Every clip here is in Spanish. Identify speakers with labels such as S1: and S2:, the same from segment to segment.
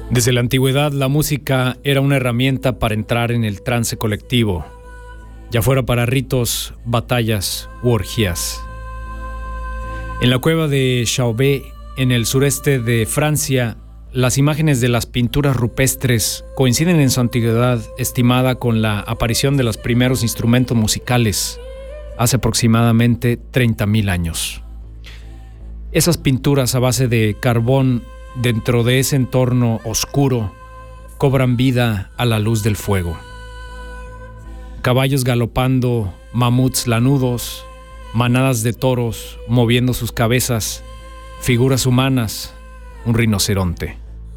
S1: Desde la antigüedad, la música era una herramienta para entrar en el trance colectivo, ya fuera para ritos, batallas u orgías. En la cueva de Chauvet, en el sureste de Francia, las imágenes de las pinturas rupestres coinciden en su antigüedad estimada con la aparición de los primeros instrumentos musicales hace aproximadamente 30.000 años. Esas pinturas a base de carbón dentro de ese entorno oscuro cobran vida a la luz del fuego. Caballos galopando, mamuts lanudos, manadas de toros moviendo sus cabezas, figuras humanas, un rinoceronte.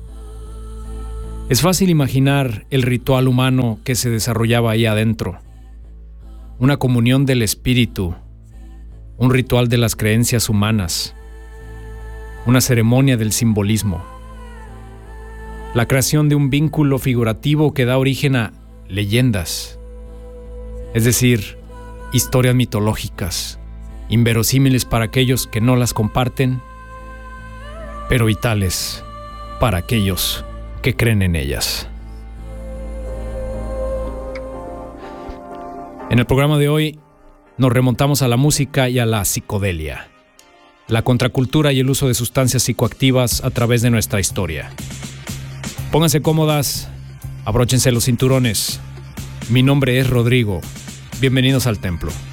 S1: Es fácil imaginar el ritual humano que se desarrollaba ahí adentro. Una comunión del espíritu, un ritual de las creencias humanas, una ceremonia del simbolismo. La creación de un vínculo figurativo que da origen a leyendas, es decir, historias mitológicas, inverosímiles para aquellos que no las comparten, pero vitales para aquellos que creen en ellas. En el programa de hoy nos remontamos a la música y a la psicodelia, la contracultura y el uso de sustancias psicoactivas a través de nuestra historia. Pónganse cómodas, abróchense los cinturones. Mi nombre es Rodrigo. Bienvenidos al templo.